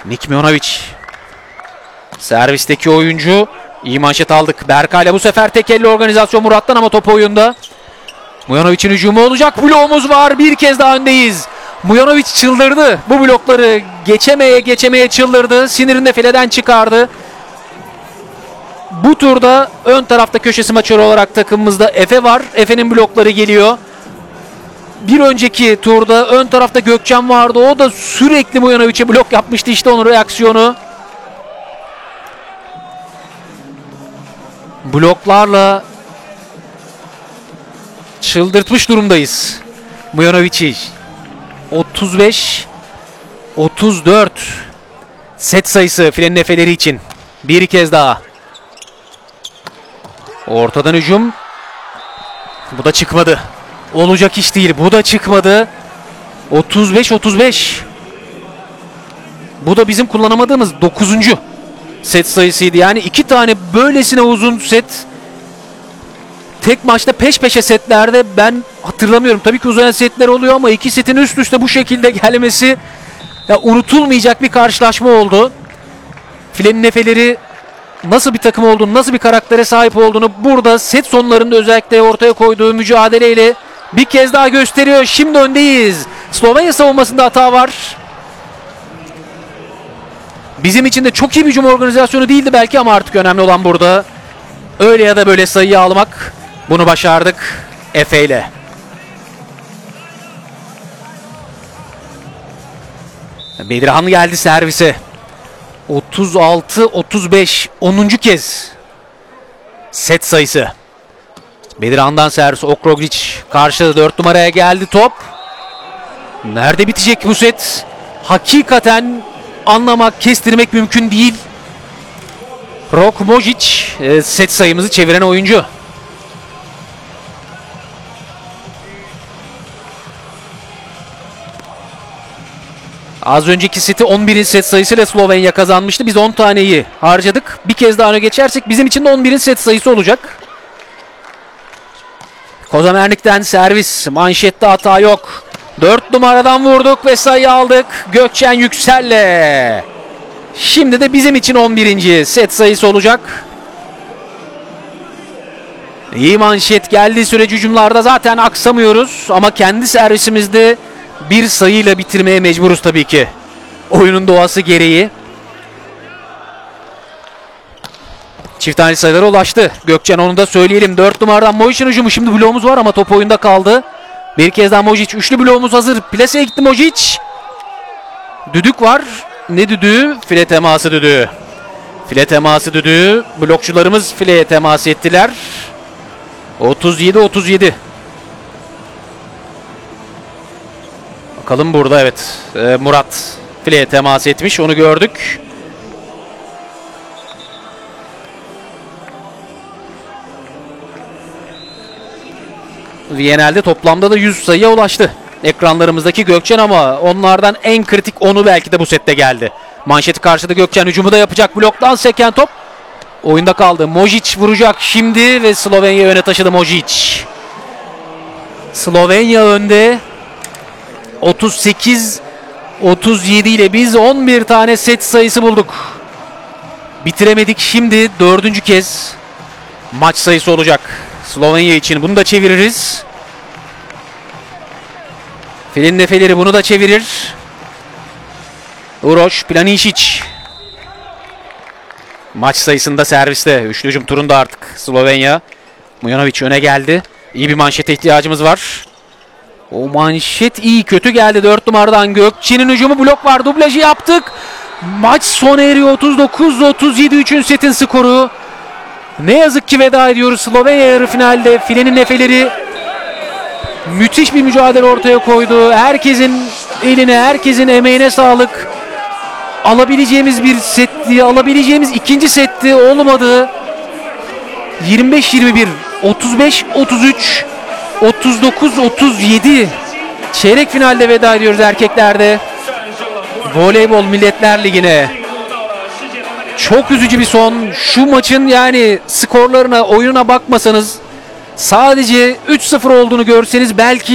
Nik Mujanovic. Servisteki oyuncu. İyi manşet aldık. Berkay'la bu sefer tek elle organizasyon Murat'tan ama top oyunda. Mujanovic'in hücumu olacak. Bloğumuz var. Bir kez daha öndeyiz. Mujanovic çıldırdı. Bu blokları geçemeye çıldırdı. Sinirini de fileden çıkardı. Bu turda ön tarafta köşe smaçörü olarak takımımızda Efe var. Efe'nin blokları geliyor. Bir önceki turda ön tarafta Gökçen vardı. O da sürekli Mujanovic'e blok yapmıştı. İşte onun reaksiyonu. Bloklarla çıldırtmış durumdayız Mujanovic'i. 35-34 set sayısı filenin efeleri için. Bir kez daha. Ortadan hücum. Bu da çıkmadı. Olacak iş değil. Bu da çıkmadı. 35-35. Bu da bizim kullanamadığımız 9. set sayısıydı. Yani 2 tane böylesine uzun set tek maçta peş peşe setlerde ben hatırlamıyorum. Tabii ki uzayan setler oluyor ama 2 setin üst üste bu şekilde gelmesi ya, unutulmayacak bir karşılaşma oldu. Filenin efeleri nasıl bir takım olduğunu, nasıl bir karaktere sahip olduğunu burada set sonlarında özellikle ortaya koyduğu mücadeleyle bir kez daha gösteriyor. Şimdi öndeyiz. Slovenya savunmasında hata var. Bizim için de çok iyi bir hücum organizasyonu değildi belki ama artık önemli olan burada öyle ya da böyle sayıyı almak. Bunu başardık Efe ile. Bedirhan geldi servise. 36-35 10. kez set sayısı. Bedirhan'dan servis. Okroglic karşıda 4 numaraya geldi top. Nerede bitecek bu set? Hakikaten anlamak, kestirmek mümkün değil. Rok Mojic set sayımızı çeviren oyuncu. Az önceki seti 11'in set sayısıyla Slovenya kazanmıştı. Biz 10 taneyi harcadık. Bir kez daha öne geçersek bizim için de 11'in set sayısı olacak. Kozamernik'ten servis. Manşette hata yok. 4 numaradan vurduk ve sayı aldık. Gökçen Yüksel'le. Şimdi de bizim için 11. set sayısı olacak. İyi manşet geldiği sürece hücumlarda zaten aksamıyoruz. Ama kendi servisimizde bir sayıyla bitirmeye mecburuz tabii ki. Oyunun doğası gereği. Çift tane sayılara ulaştı. Gökçen, onu da söyleyelim. 4 numaradan Mojic'in hücumu. Şimdi bloğumuz var ama top oyunda kaldı. Bir kez daha Mojic. Üçlü bloğumuz hazır. Plaseye gitti Mojic. Düdük var. Ne düdüğü? File teması düdüğü. File teması düdüğü. Blokçularımız fileye temas ettiler. 37-37. Bakalım burada, evet. Murat fileye temas etmiş. Onu gördük. Viyanel'de toplamda da 100 sayıya ulaştı. Ekranlarımızdaki Gökçen ama onlardan en kritik 10'u belki de bu sette geldi. Manşeti karşıda Gökçen, hücumu da yapacak. Bloktan seken top oyunda kaldı. Mojic vuracak şimdi ve Slovenya öne taşıdı Mojic. Slovenya önde. 38-37 ile biz 11 tane set sayısı bulduk. Bitiremedik. Şimdi 4. kez maç sayısı olacak Slovenya için. Bunu da çeviririz. Filenin efeleri bunu da çevirir. Uroš Planinic. Maç sayısında serviste. Üçlü hücum turunda artık Slovenya. Mujanovic öne geldi. İyi bir manşete ihtiyacımız var. O manşet iyi kötü geldi. 4 numaradan Gökçen'in hücumu, blok var. Dublajı yaptık. Maç sona eriyor. 39-37 3. setin skoru. Ne yazık ki veda ediyoruz. Slovenya yarı finalde. Filenin efeleri müthiş bir mücadele ortaya koydu. Herkesin eline, herkesin emeğine sağlık. Alabileceğimiz bir setti, alabileceğimiz ikinci setti, olmadı. 25-21, 35-33, 39-37. Çeyrek finalde veda ediyoruz erkeklerde. Voleybol Milletler Ligi'ne. Çok üzücü bir son. Şu maçın yani skorlarına, oyununa bakmasanız, sadece 3-0 olduğunu görseniz belki